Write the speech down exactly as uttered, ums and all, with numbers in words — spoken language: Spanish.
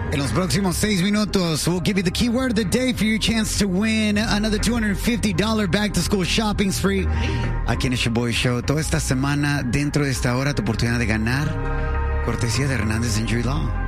En los próximos seis minutos, we'll give you the keyword of the day for your chance to win another two hundred fifty dollars back-to-school shopping spree. Aquí en el Shaboy Show, toda esta semana, dentro de esta hora, tu oportunidad de ganar, cortesía de Hernández Injury Law.